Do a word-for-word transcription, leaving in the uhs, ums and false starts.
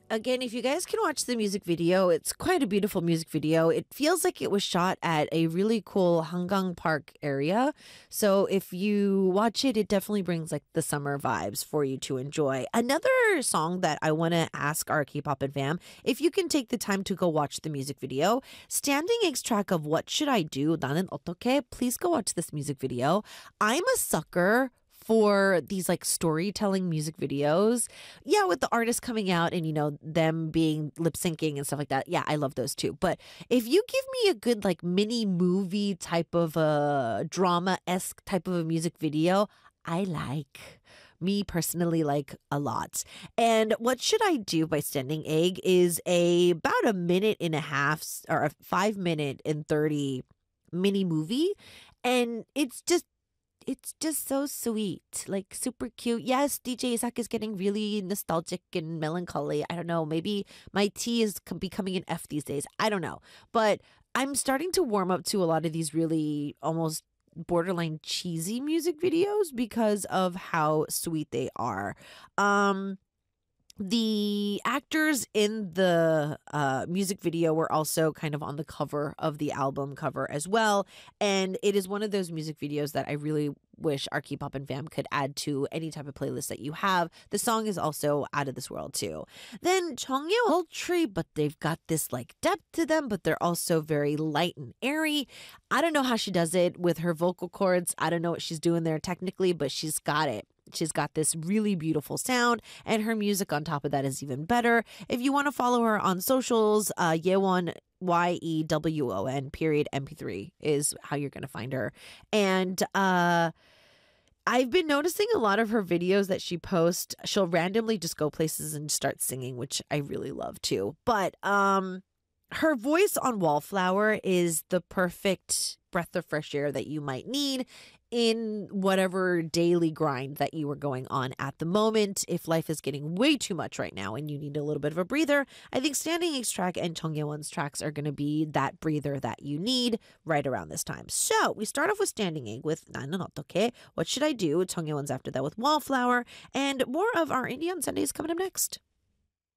again, if you guys can watch the music video, it's quite a beautiful music video. It feels like it was shot at a really cool Hangang Park area. So if you watch it, it definitely brings like the summer vibes for you to enjoy. Another song that I want to ask our K-pop and fam, if you can take the time to go watch the music video, Standing Egg's track of What Should I Do? 나는 어떻게? Please go watch this music video. I'm a sucker for these like storytelling music videos. Yeah, with the artists coming out and, you know, them being lip syncing and stuff like that. Yeah, I love those too. But if you give me a good like mini movie type of a drama-esque type of a music video, I like. Me personally like a lot. And What Should I Do by Standing Egg is a about a minute and a half or a five minute and thirty mini movie. And it's just it's just so sweet, like super cute. Yes, D J Isak is getting really nostalgic and melancholy. I don't know. Maybe my T is com- becoming an F these days. I don't know. But I'm starting to warm up to a lot of these really almost borderline cheesy music videos because of how sweet they are. Um, the actors in the uh, music video were also kind of on the cover of the album cover as well. And it is one of those music videos that I really wish our K-pop and fam could add to any type of playlist that you have. The song is also out of this world too. Then Chongyu Sultry, but they've got this like depth to them, but they're also very light and airy. I don't know how she does it with her vocal cords. I don't know what she's doing there technically, but she's got it. She's got this really beautiful sound, and her music on top of that is even better. If you want to follow her on socials, uh, Yewon, Y E W O N period M P three is how you're going to find her. And uh, I've been noticing a lot of her videos that she posts. She'll randomly just go places and start singing, which I really love too. But um, her voice on Wallflower is the perfect breath of fresh air that you might need in whatever daily grind that you are going on at the moment. If life is getting way too much right now and you need a little bit of a breather, I think Standing Egg's track and Chung Ye-won's tracks are going to be that breather that you need right around this time. So we start off with Standing Egg with 나는 어떻게? What Should I Do? Chung Ye-won's after that with Wallflower, and more of our Indie on Sundays coming up next.